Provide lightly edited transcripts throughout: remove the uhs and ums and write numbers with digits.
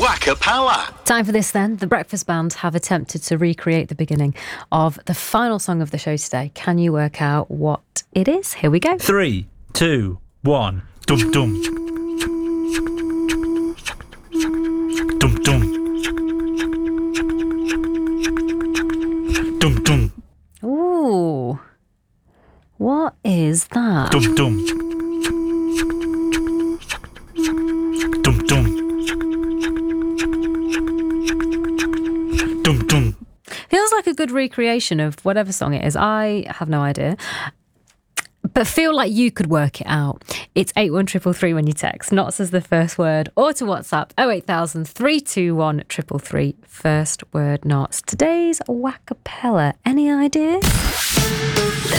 Wacapella. Time for this then. The Breakfast Band have attempted to recreate the beginning of the final song of the show today. Can you work out what it is? Here we go. 3, 2, 1. Dum dum. Dum dum. Dum dum. Ooh. What is that? Dum dum. Dum dum. Dum dum. Feels like a good recreation of whatever song it is. I have no idea. But feel like you could work it out. It's 81333 when you text. Knots as the first word. Or to WhatsApp 08000 321 333. First word knots. Today's Wacapella. Any idea? The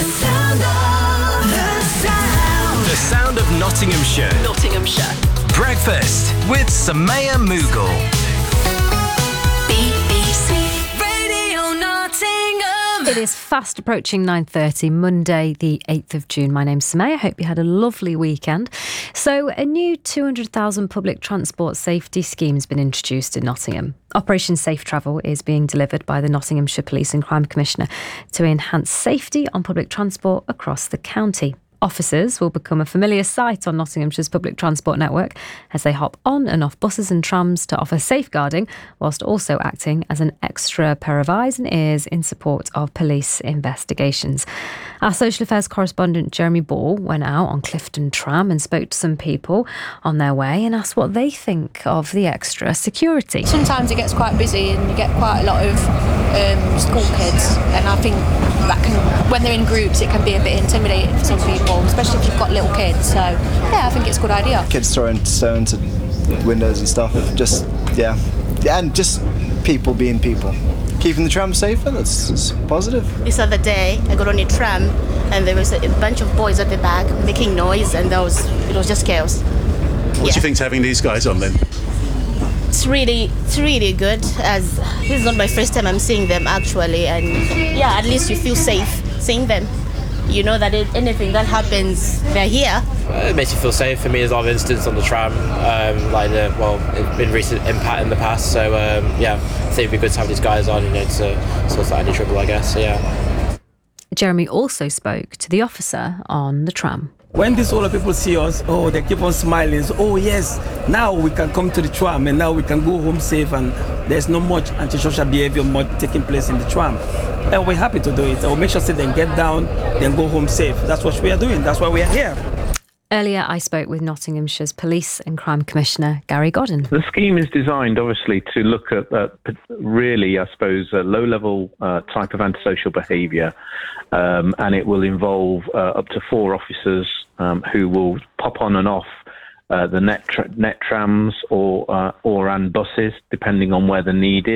sound of Nottinghamshire. Breakfast with Samaya Mughal. BBC Radio Nottingham. It is fast approaching 9:30, Monday the 8th of June. My name's Samaya. I hope you had a lovely weekend. So a new 200,000 public transport safety scheme has been introduced in Nottingham. Operation Safe Travel is being delivered by the Nottinghamshire Police and Crime Commissioner to enhance safety on public transport across the county. Officers will become a familiar sight on Nottinghamshire's public transport network as they hop on and off buses and trams to offer safeguarding, whilst also acting as an extra pair of eyes and ears in support of police investigations. Our social affairs correspondent Jeremy Ball went out on Clifton Tram and spoke to some people on their way and asked what they think of the extra security. Sometimes it gets quite busy and you get quite a lot of school kids, and I think that can, when they're in groups, it can be a bit intimidating for some people, especially if you've got little kids. So yeah, I think it's a good idea. Kids throwing stones at windows and stuff. And just people being people. Keeping the tram safer, that's positive. This other day, I got on a tram and there was a bunch of boys at the back making noise, and it was just chaos. What do you think's having these guys on then? It's really good, as this is not my first time I'm seeing them actually, and yeah, at least you feel safe seeing them. You know that if anything that happens, they're here. It makes you feel safe. For me, there's a lot of incidents on the tram, it's been recent impact in the past, so yeah, I think it'd be good to have these guys on, to sort out any trouble, I guess, so yeah. Jeremy also spoke to the officer on the tram. When these older people see us, they keep on smiling. So, oh yes, now we can come to the tram and now we can go home safe, and there's no much antisocial behavior taking place in the tram. And we're happy to do it. We'll make sure they get down, then go home safe. That's what we are doing. That's why we are here. Earlier, I spoke with Nottinghamshire's Police and Crime Commissioner, Gary Godden. The scheme is designed, obviously, to look at really, I suppose, a low-level type of antisocial behaviour, and it will involve up to 4 officers who will pop on and off the net trams or buses, depending on where the need is.